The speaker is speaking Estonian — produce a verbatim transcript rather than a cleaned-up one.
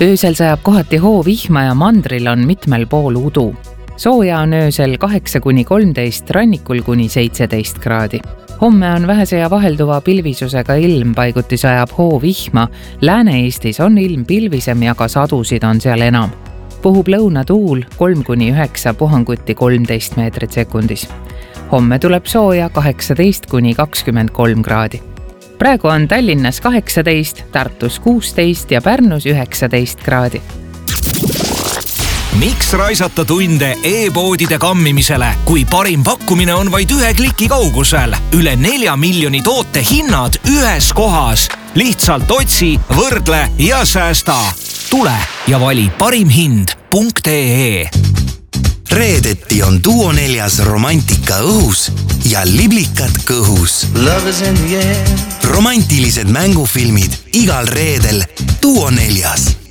Öösel sajab kohati hoovihma ja mandril on mitmel pool udu. Sooja on öösel kaheksa kuni kolmteist, rannikul kuni seitseteist kraadi. Homme on vähese ja vahelduva pilvisusega ilm, paiguti sajab hoovihma. Lääne-Eestis on ilm pilvisem ja ka sadusid on seal enam. Puhub lõunatuul kolm kuni üheksa, puhanguti kolmteist meetrit sekundis. Homme tuleb sooja kaheksateist kuni kakskümmend kolm kraadi. Praegu on Tallinnas kaheksateist, Tartus kuusteist ja Pärnus üheksateist kraadi. Miks raisata tunde e-poodide kammimisele, kui parim pakkumine on vaid ühe kliki kaugusel? Üle nelja miljoni toote hinnad ühes kohas. Lihtsalt otsi, võrdle ja säästa. Tule ja vali parim hind punkt ee. Reedeti on Duo neljas romantika õhus ja liblikad kõhus. Romantilised mängufilmid igal reedel Duo neljas.